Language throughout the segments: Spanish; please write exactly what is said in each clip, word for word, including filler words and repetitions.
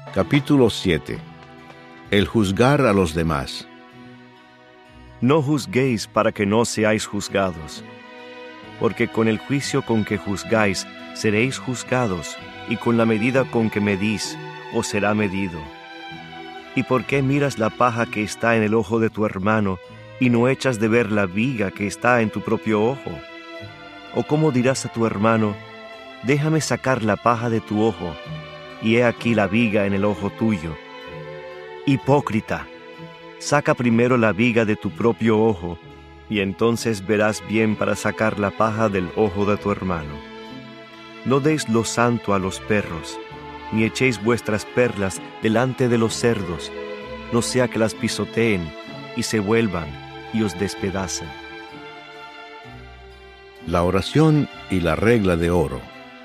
Capítulo siete. El juzgar a los demás. No juzguéis para que no seáis juzgados, porque con el juicio con que juzgáis seréis juzgados, y con la medida con que medís os será medido. ¿Y por qué miras la paja que está en el ojo de tu hermano, y no echas de ver la viga que está en tu propio ojo? ¿O cómo dirás a tu hermano, déjame sacar la paja de tu ojo, y he aquí la viga en el ojo tuyo? Hipócrita, saca primero la viga de tu propio ojo, y entonces verás bien para sacar la paja del ojo de tu hermano. No deis lo santo a los perros, ni echéis vuestras perlas delante de los cerdos, no sea que las pisoteen y se vuelvan y os despedacen. La oración y la regla de oro.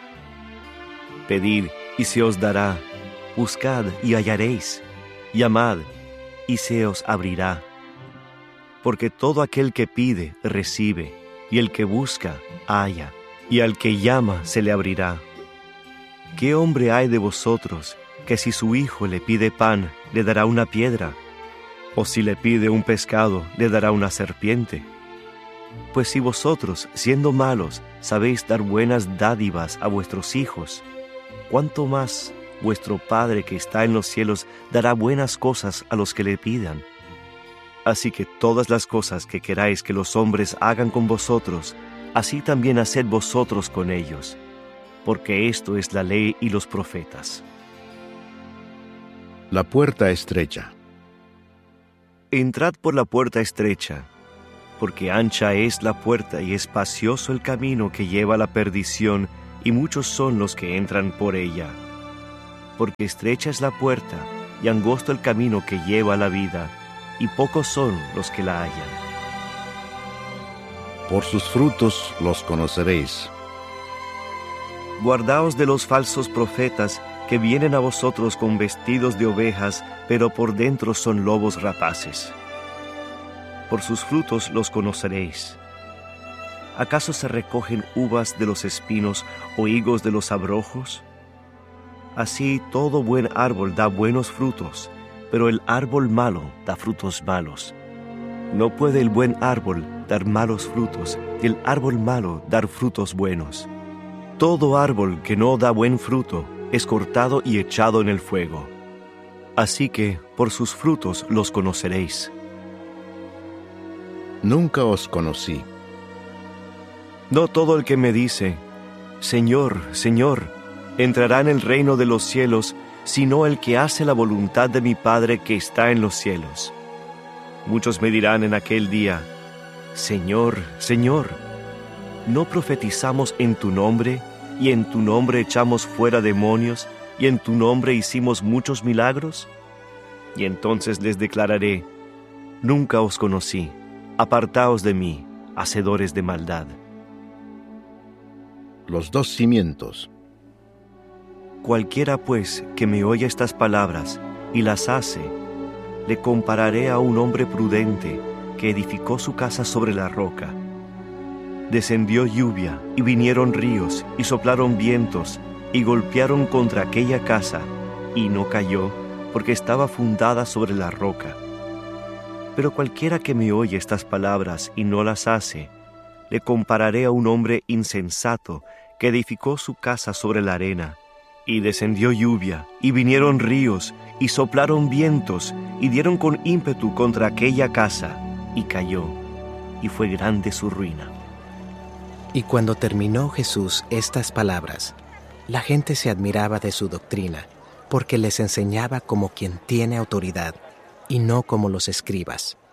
Pedid y se os dará, buscad y hallaréis, llamad y se os abrirá. Porque todo aquel que pide, recibe, y el que busca, halla, y al que llama se le abrirá. ¿Qué hombre hay de vosotros que si su hijo le pide pan, le dará una piedra? ¿O si le pide un pescado, le dará una serpiente? Pues si vosotros, siendo malos, sabéis dar buenas dádivas a vuestros hijos, ¿cuánto más vuestro Padre que está en los cielos dará buenas cosas a los que le pidan? Así que todas las cosas que queráis que los hombres hagan con vosotros, así también haced vosotros con ellos, porque esto es la ley y los profetas. La puerta estrecha. Entrad por la puerta estrecha, porque ancha es la puerta y espacioso el camino que lleva a la perdición, y muchos son los que entran por ella. Porque estrecha es la puerta, y angosto el camino que lleva a la vida, y pocos son los que la hallan. Por sus frutos los conoceréis. Guardaos de los falsos profetas, que vienen a vosotros con vestidos de ovejas, pero por dentro son lobos rapaces. Por sus frutos los conoceréis. ¿Acaso se recogen uvas de los espinos o higos de los abrojos? Así todo buen árbol da buenos frutos, pero el árbol malo da frutos malos. No puede el buen árbol dar malos frutos, y el árbol malo dar frutos buenos. Todo árbol que no da buen fruto es cortado y echado en el fuego. Así que por sus frutos los conoceréis. Nunca os conocí. No todo el que me dice, Señor, Señor, entrará en el reino de los cielos, sino el que hace la voluntad de mi Padre que está en los cielos. Muchos me dirán en aquel día, Señor, Señor, ¿no profetizamos en tu nombre, y en tu nombre echamos fuera demonios, y en tu nombre hicimos muchos milagros? Y entonces les declararé, nunca os conocí, apartaos de mí, hacedores de maldad. Los dos cimientos. Cualquiera pues que me oye estas palabras y las hace, le compararé a un hombre prudente que edificó su casa sobre la roca. Descendió lluvia y vinieron ríos y soplaron vientos y golpearon contra aquella casa, y no cayó porque estaba fundada sobre la roca. Pero cualquiera que me oye estas palabras y no las hace, le compararé a un hombre insensato que edificó su casa sobre la arena. Y descendió lluvia, y vinieron ríos, y soplaron vientos, y dieron con ímpetu contra aquella casa, y cayó, y fue grande su ruina. Y cuando terminó Jesús estas palabras, la gente se admiraba de su doctrina, porque les enseñaba como quien tiene autoridad, y no como los escribas.